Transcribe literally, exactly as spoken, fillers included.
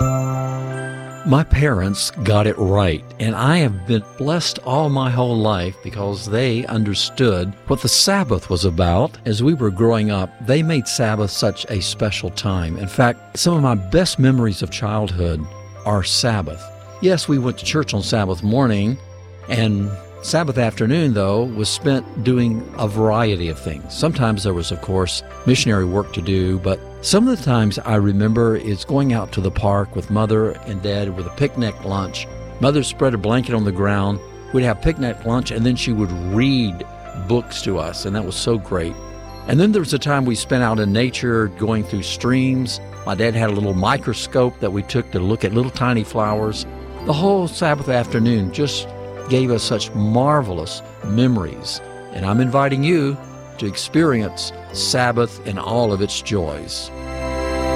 My parents got it right, and I have been blessed all my whole life because they understood what the Sabbath was about. As we were growing up, they made Sabbath such a special time. In fact, some of my best memories of childhood are Sabbath. Yes, we went to church on Sabbath morning, and Sabbath afternoon, though, was spent doing a variety of things. Sometimes there was, of course, missionary work to do, but some of the times I remember is going out to the park with Mother and Dad with a picnic lunch. Mother spread a blanket on the ground. We'd have picnic lunch, and then she would read books to us, and that was so great. And then there was a time we spent out in nature going through streams. My dad had a little microscope that we took to look at little tiny flowers. The whole Sabbath afternoon just gave us such marvelous memories. And I'm inviting you to experience Sabbath in all of its joys.